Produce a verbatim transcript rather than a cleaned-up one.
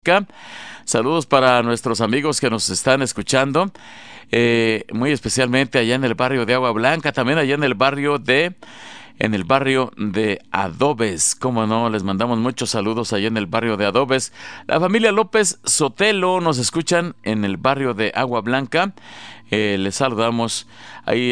Blanca. Saludos para nuestros amigos que nos están escuchando, eh, muy especialmente allá en el barrio de Agua Blanca, también allá en el barrio de en el barrio de Adobes. Cómo no, les mandamos muchos saludos allá en el barrio de Adobes. La familia López Sotelo nos escuchan en el barrio de Agua Blanca. Eh, les saludamos ahí